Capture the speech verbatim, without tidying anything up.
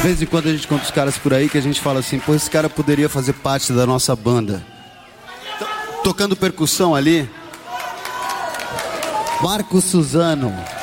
De vez em quando a gente conta os caras por aí que a gente fala assim, pô, esse cara poderia fazer parte da nossa banda. Tocando percussão ali, Marco Suzano.